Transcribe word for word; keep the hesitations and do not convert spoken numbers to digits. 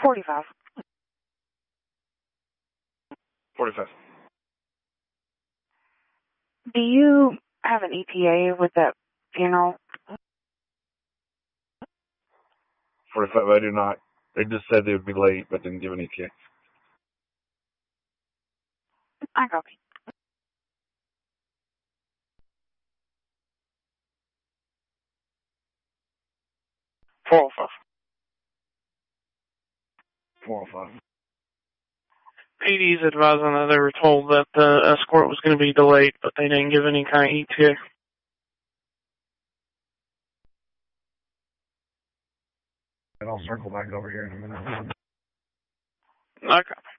forty-five. forty-five. Do you have an E T A with that funeral? forty-five, I do not. They just said they would be late, but didn't give any kick. I copy. four oh five. four oh five. P D's advising that they were told that the escort was going to be delayed, but they didn't give any kind of E T A. And I'll circle back over here in a minute. I copy.